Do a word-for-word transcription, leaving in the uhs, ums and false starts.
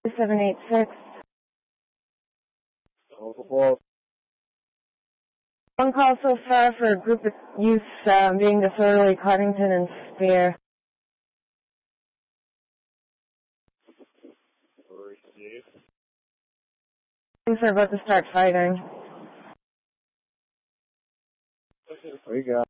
seven eight six. One call so far for a group of youths um, being disorderly, Cottington and Spear. Things are about to start fighting. We got